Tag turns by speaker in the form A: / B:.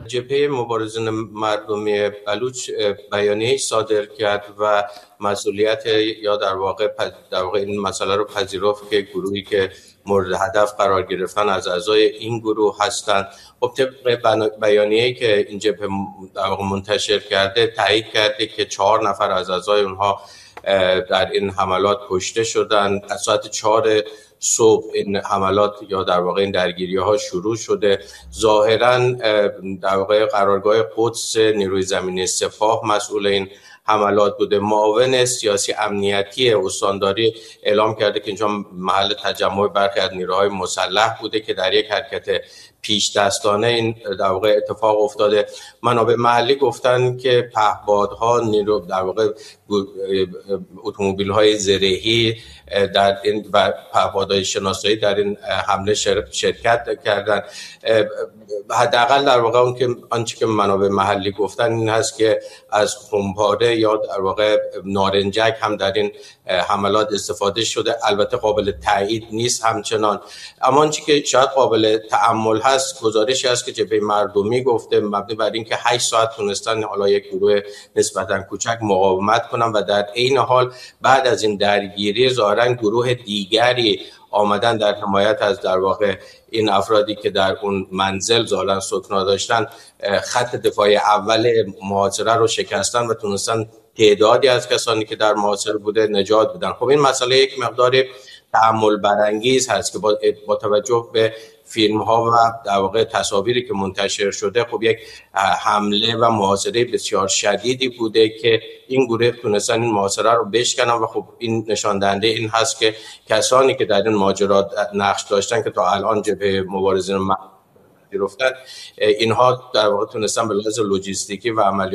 A: جبهه مبارزین مردمی بلوچ بیانیه صادر کرد و مسئولیت یا در واقع این مسئله رو پذیرفت که گروهی که مورد هدف قرار گرفتن از اعضای این گروه هستند. خب طبق بیانیه‌ای که این جبهه در واقع منتشر کرده تایید کرده که 4 نفر از اعضای اونها در این حملات کشته شدن. از ساعت 4 صبح این حملات یا در واقع این درگیری ها شروع شده. ظاهرا در واقع قرارگاه قدس نیروی زمینی سپاه مسئول این حملات بوده. معاون سیاسی امنیتی استانداری اعلام کرده که اینجا محل تجمع برخی از نیروهای مسلح بوده که در یک حرکت پیش دستانه این در واقع اتفاق افتاده. منابع محلی گفتن که پهپادها نیرو در واقع اتومبیل‌های زرهی در این و پهپادهای شناسایی در این حمله شرکت کردن. حداقل در واقع آنچه که منابع محلی گفتن این هست که از خمپاره یا در واقع نارنجک هم در این حملات استفاده شده. البته قابل تایید نیست همچنان، اما آنچه که شاید قابل تأمل هست گزارشی است که جبهه مردمی گفته مبنی بر اینکه 8 ساعت تونستن حالا یک گروه نسبتا کوچک مقاومت کنن و در عین حال بعد از این درگیری ظاهرا گروه دیگری آمدن در حمایت از در واقع این افرادی که در اون منزل ظاهرا سکنا داشتن خط دفاعی اول محاصره رو شکستن و تونستن تعدادی از کسانی که در محاصره بوده نجات بدن. خب این مسئله یک مقدار تأمل برانگیز هست که با توجه به فیلم ها و در واقع تصاویری که منتشر شده خب یک حمله و محاصره بسیار شدیدی بوده که این گروه تونستن این محاصره رو بشکنن و خب این نشان دهنده این هست که کسانی که در این ماجرا نقش داشتن که تا الان جبهه مبارزین گرفتن اینها در واقع تونستن به لحاظ لوجستیکی و عملی